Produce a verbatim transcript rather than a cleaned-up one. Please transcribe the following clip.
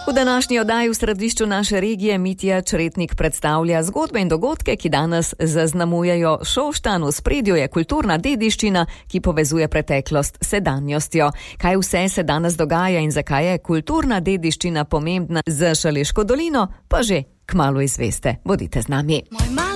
V današnji oddaji v središču naše regije Mitja Čretnik predstavlja zgodbe in dogodke, ki danes zaznamujejo Šoštanj. V spredju je kulturna dediščina, ki povezuje preteklost s sedanjostjo. Kaj vse se danes dogaja in zakaj je kulturna dediščina pomembna za Šaleško dolino, pa že kmalu izveste. Bodite z nami.